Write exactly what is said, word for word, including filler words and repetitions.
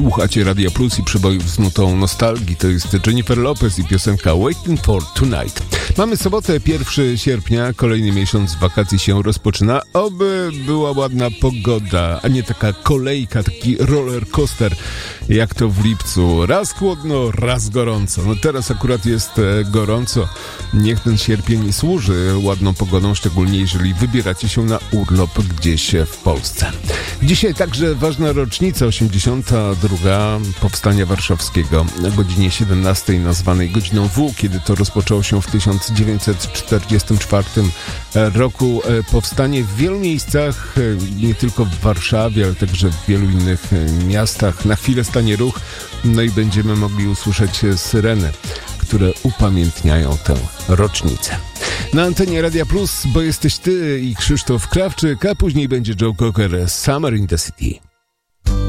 Słuchacie Radia Plus i przebojów z nutą nostalgii. To jest Jennifer Lopez i piosenka Waiting for Tonight. Mamy sobotę, pierwszego sierpnia, kolejny miesiąc wakacji się rozpoczyna. Oby była ładna pogoda, a nie taka kolejka, taki roller coaster, jak to w lipcu. Raz chłodno, raz gorąco. No teraz akurat jest e, gorąco. Niech ten sierpień służy ładną pogodą, szczególnie jeżeli wybieracie się na urlop gdzieś w Polsce. Dzisiaj także ważna rocznica, osiemdziesiąta druga powstania warszawskiego, na godzinie siedemnastej, nazwanej godziną W, kiedy to rozpoczęło się w tysiąc dziewięćset czterdziestym czwartym roku. Powstanie w wielu miejscach, nie tylko w Warszawie, ale także w wielu innych miastach. Na chwilę stanie ruch, no i będziemy mogli usłyszeć syreny, które upamiętniają tę rocznicę. Na antenie Radia Plus, bo jesteś ty i Krzysztof Krawczyk, a później będzie Joe Cocker, Summer in the City.